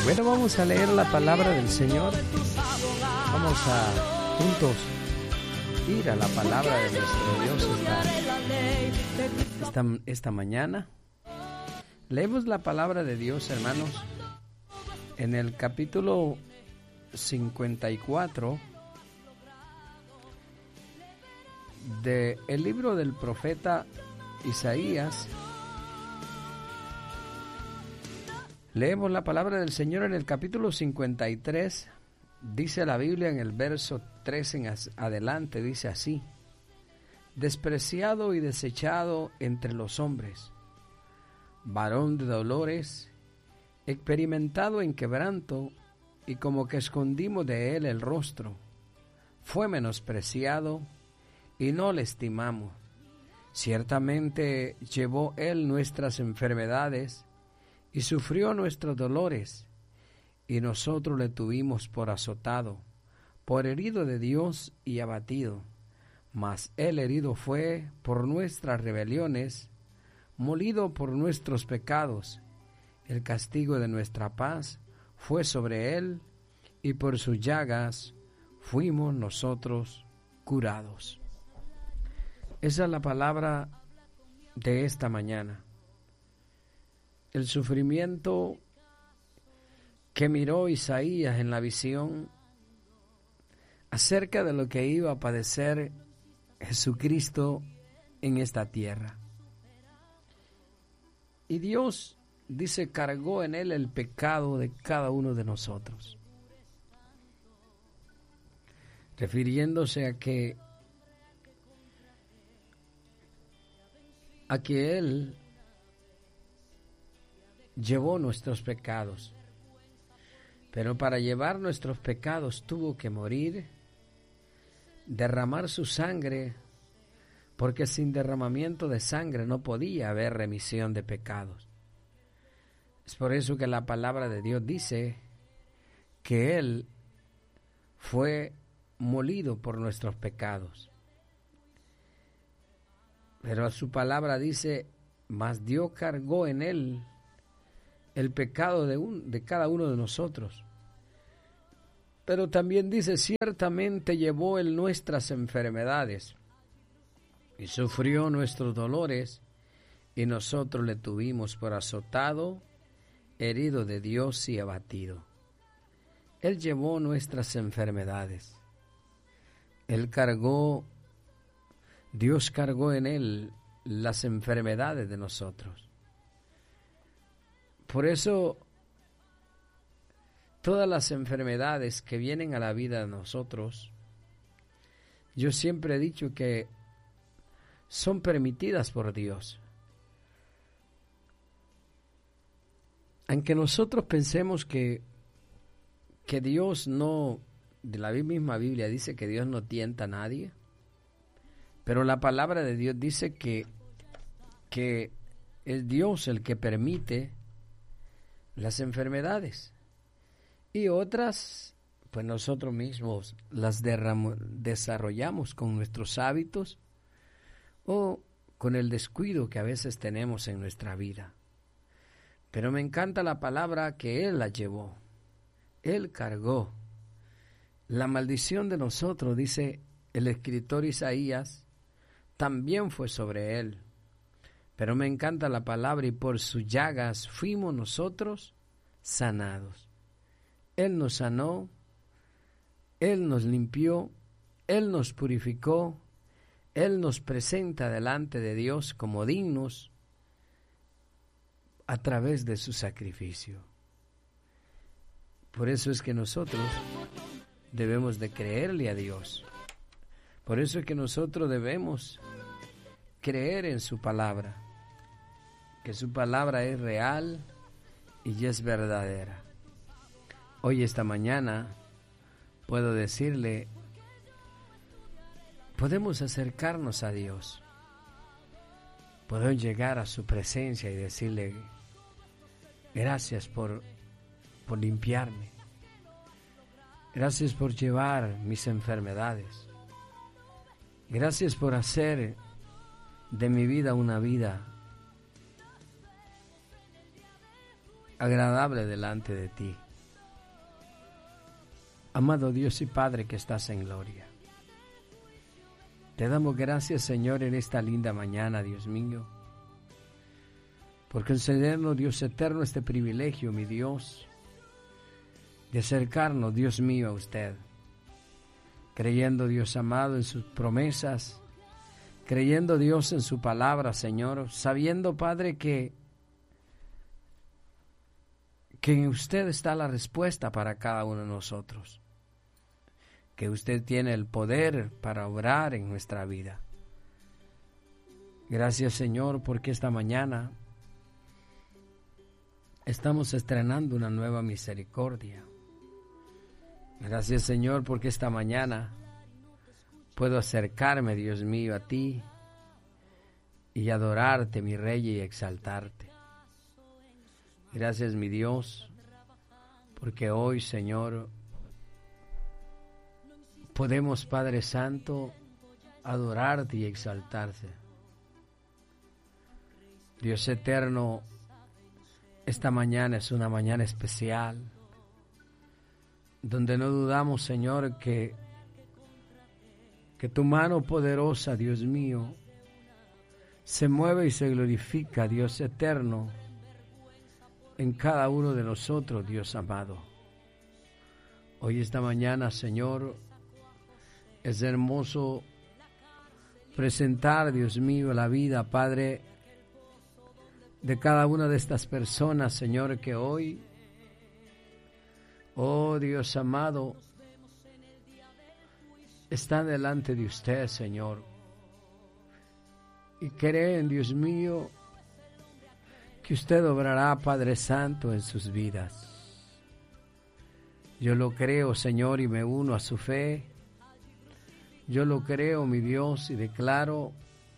Bueno, vamos a leer la palabra del Señor. Vamos a juntos ir a la palabra de nuestro Dios esta mañana. Leemos la palabra de Dios, hermanos, en el capítulo 54 del libro del profeta Isaías. Leemos la palabra del Señor en el capítulo 53, dice la Biblia en el verso 3 en adelante, dice así: despreciado y desechado entre los hombres, varón de dolores, experimentado en quebranto, y como que escondimos de él el rostro, fue menospreciado y no le estimamos. Ciertamente llevó él nuestras enfermedades y sufrió nuestros dolores, y nosotros le tuvimos por azotado, por herido de Dios y abatido. Mas él herido fue por nuestras rebeliones, molido por nuestros pecados. El castigo de nuestra paz fue sobre él, y por sus llagas fuimos nosotros curados. Esa es la palabra de esta mañana. El sufrimiento que miró Isaías en la visión acerca de lo que iba a padecer Jesucristo en esta tierra. Y Dios, dice, cargó en él el pecado de cada uno de nosotros, refiriéndose a que él llevó nuestros pecados, pero para llevar nuestros pecados tuvo que morir, derramar su sangre, porque sin derramamiento de sangre no podía haber remisión de pecados. Es por eso que la palabra de Dios dice que él fue molido por nuestros pecados. Pero su palabra dice: mas Dios cargó en él el pecado de cada uno de nosotros. Pero también dice: ciertamente llevó él nuestras enfermedades y sufrió nuestros dolores, y nosotros le tuvimos por azotado, herido de Dios y abatido. Él llevó nuestras enfermedades. Dios cargó en él las enfermedades de nosotros. Por eso, todas las enfermedades que vienen a la vida de nosotros, yo siempre he dicho que son permitidas por Dios. Aunque nosotros pensemos que Dios no, de la misma Biblia dice que Dios no tienta a nadie, pero la palabra de Dios dice que es Dios el que permite las enfermedades, y otras pues nosotros mismos las desarrollamos con nuestros hábitos o con el descuido que a veces tenemos en nuestra vida. Pero me encanta la palabra que Él la llevó, Él cargó la maldición de nosotros, dice el escritor Isaías, también fue sobre Él. Pero me encanta la palabra: y por sus llagas fuimos nosotros sanados. Él nos sanó, Él nos limpió, Él nos purificó, Él nos presenta delante de Dios como dignos a través de su sacrificio. Por eso es que nosotros debemos de creerle a Dios. Por eso es que nosotros debemos creer en su palabra, que su palabra es real y es verdadera. Hoy, esta mañana, puedo decirle, podemos acercarnos a Dios, podemos llegar a su presencia y decirle: gracias por limpiarme, gracias por llevar mis enfermedades, gracias por hacer de mi vida una vida agradable delante de ti. Amado Dios y Padre que estás en gloria, te damos gracias, Señor, en esta linda mañana, Dios mío, por concedernos, Dios eterno, este privilegio, mi Dios, de acercarnos, Dios mío, a usted, creyendo, Dios amado, en sus promesas, creyendo, Dios, en su palabra, Señor, sabiendo, Padre, que en usted está la respuesta para cada uno de nosotros, que usted tiene el poder para obrar en nuestra vida. Gracias, Señor, porque esta mañana estamos estrenando una nueva misericordia. Gracias, Señor, porque esta mañana puedo acercarme, Dios mío, a ti y adorarte, mi Rey, y exaltarte. Gracias, mi Dios, porque hoy, Señor, podemos, Padre Santo, adorarte y exaltarte. Dios eterno, esta mañana es una mañana especial, donde no dudamos, Señor, que tu mano poderosa, Dios mío, se mueve y se glorifica, Dios eterno, en cada uno de nosotros, Dios amado. Hoy, esta mañana, Señor, es hermoso presentar, Dios mío, la vida, Padre, de cada una de estas personas, Señor, que hoy, oh Dios amado, están delante de usted, Señor, y creen, Dios mío, que usted obrará, Padre Santo, en sus vidas. Yo lo creo, Señor, y me uno a su fe. Yo lo creo, mi Dios, y declaro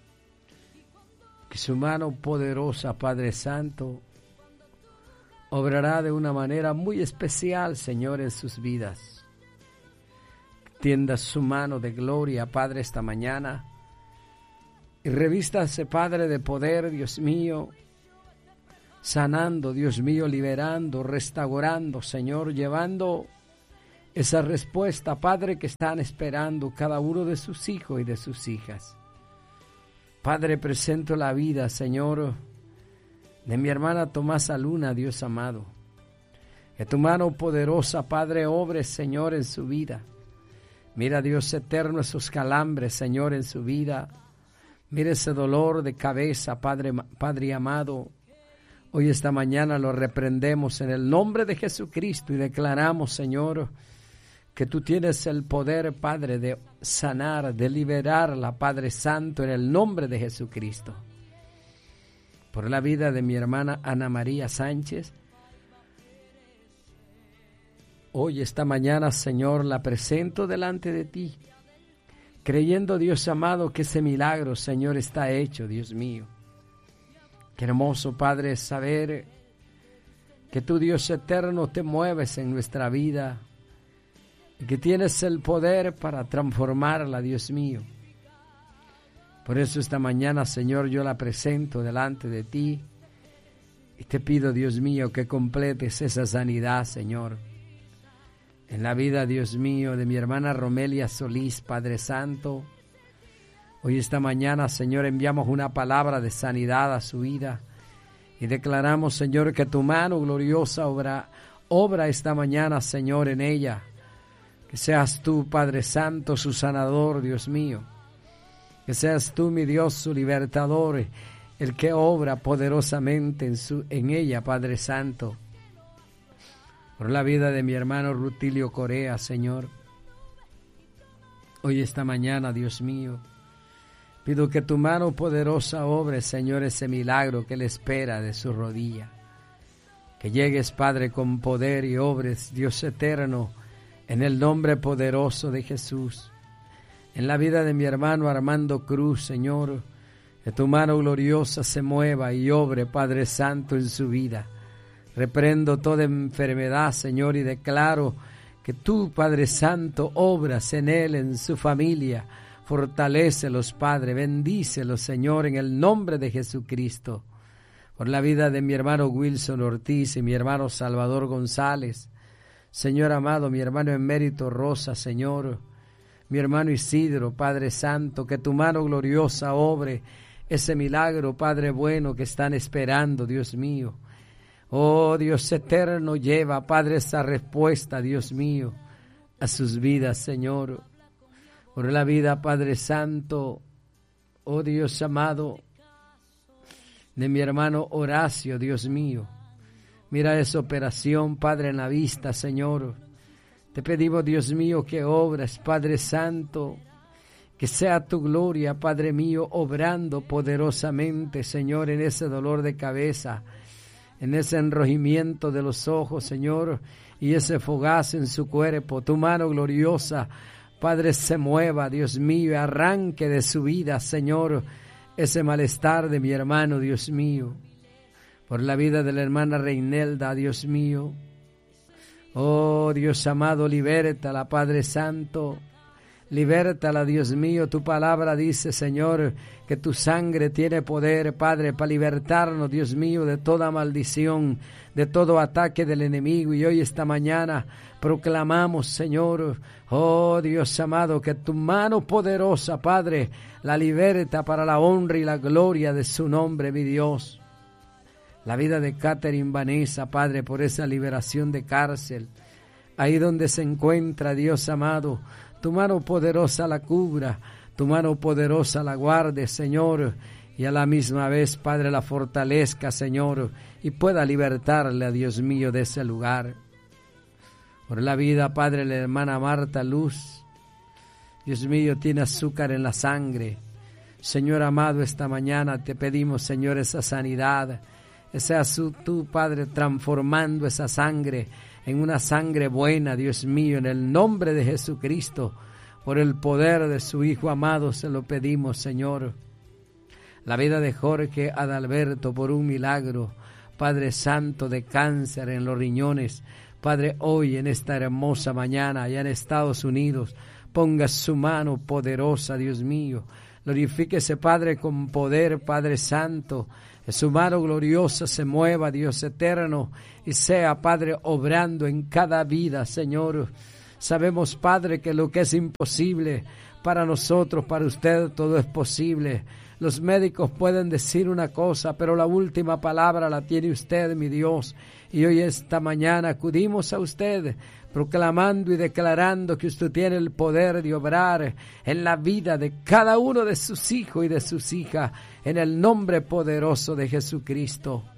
que su mano poderosa, Padre Santo, obrará de una manera muy especial, Señor, en sus vidas. Tienda su mano de gloria, Padre, esta mañana, y revístase, Padre, de poder, Dios mío, sanando, Dios mío, liberando, restaurando, Señor, llevando esa respuesta, Padre, que están esperando cada uno de sus hijos y de sus hijas. Padre, presento la vida, Señor, de mi hermana Tomasa Luna, Dios amado. Que tu mano poderosa, Padre, obre, Señor, en su vida. Mira, Dios eterno, esos calambres, Señor, en su vida. Mira ese dolor de cabeza, Padre amado. Hoy, esta mañana, lo reprendemos en el nombre de Jesucristo y declaramos, Señor, que tú tienes el poder, Padre, de sanar, de liberarla, Padre Santo, en el nombre de Jesucristo. Por la vida de mi hermana Ana María Sánchez, hoy, esta mañana, Señor, la presento delante de ti, creyendo, Dios amado, que ese milagro, Señor, está hecho, Dios mío. Qué hermoso, Padre, es saber que tú, Dios eterno, te mueves en nuestra vida y que tienes el poder para transformarla, Dios mío. Por eso esta mañana, Señor, yo la presento delante de ti y te pido, Dios mío, que completes esa sanidad, Señor, en la vida, Dios mío, de mi hermana Romelia Solís, Padre Santo. Hoy, esta mañana, Señor, enviamos una palabra de sanidad a su vida y declaramos, Señor, que tu mano gloriosa obra esta mañana, Señor, en ella. Que seas tú, Padre Santo, su sanador, Dios mío. Que seas tú, mi Dios, su libertador, el que obra poderosamente en ella, Padre Santo. Por la vida de mi hermano Rutilio Corea, Señor. Hoy, esta mañana, Dios mío, pido que tu mano poderosa obre, Señor, ese milagro que le espera de su rodilla. Que llegues, Padre, con poder y obres, Dios eterno, en el nombre poderoso de Jesús. En la vida de mi hermano Armando Cruz, Señor, que tu mano gloriosa se mueva y obre, Padre Santo, en su vida. Reprendo toda enfermedad, Señor, y declaro que tú, Padre Santo, obras en él, en su familia. Fortalécelos, Padre, bendícelos, Señor, en el nombre de Jesucristo. Por la vida de mi hermano Wilson Ortiz y mi hermano Salvador González, Señor amado, mi hermano emérito Rosa, Señor, mi hermano Isidro, Padre Santo, que tu mano gloriosa obre ese milagro, Padre bueno, que están esperando, Dios mío. Oh, Dios eterno, lleva, Padre, esa respuesta, Dios mío, a sus vidas, Señor. Por la vida, Padre Santo, oh Dios amado, de mi hermano Horacio, Dios mío. Mira esa operación, Padre, en la vista, Señor. Te pedimos, Dios mío, que obres, Padre Santo, que sea tu gloria, Padre mío, obrando poderosamente, Señor, en ese dolor de cabeza, en ese enrojimiento de los ojos, Señor, y ese fogazo en su cuerpo. Tu mano gloriosa, Padre, se mueva, Dios mío, arranque de su vida, Señor, ese malestar de mi hermano, Dios mío. Por la vida de la hermana Reinelda, Dios mío. Oh, Dios amado, libértala, Padre Santo. Libértala, Dios mío. Tu palabra dice, Señor, que tu sangre tiene poder, Padre, para libertarnos, Dios mío, de toda maldición, de todo ataque del enemigo. Y hoy, esta mañana, proclamamos, Señor, oh Dios amado, que tu mano poderosa, Padre, la liberta para la honra y la gloria de su nombre, mi Dios. La vida de Catherine Vanessa, Padre, por esa liberación de cárcel. Ahí donde se encuentra, Dios amado, tu mano poderosa la cubra, tu mano poderosa la guarde, Señor, y a la misma vez, Padre, la fortalezca, Señor, y pueda libertarle, Dios mío, de ese lugar. Por la vida, Padre, la hermana Marta Luz, Dios mío, tiene azúcar en la sangre. Señor amado, esta mañana te pedimos, Señor, esa sanidad. Seas tú, Padre, transformando esa sangre en una sangre buena, Dios mío, en el nombre de Jesucristo, por el poder de su Hijo amado, se lo pedimos, Señor. La vida de Jorge Adalberto, por un milagro, Padre Santo, de cáncer en los riñones, Padre, hoy en esta hermosa mañana, allá en Estados Unidos, ponga su mano poderosa, Dios mío. Glorifíquese, Padre, con poder, Padre Santo. Que su mano gloriosa se mueva, Dios eterno, y sea, Padre, obrando en cada vida, Señor. Sabemos, Padre, que lo que es imposible para nosotros, para usted, todo es posible. Los médicos pueden decir una cosa, pero la última palabra la tiene usted, mi Dios. Y hoy, esta mañana, acudimos a usted, proclamando y declarando que usted tiene el poder de obrar en la vida de cada uno de sus hijos y de sus hijas, en el nombre poderoso de Jesucristo.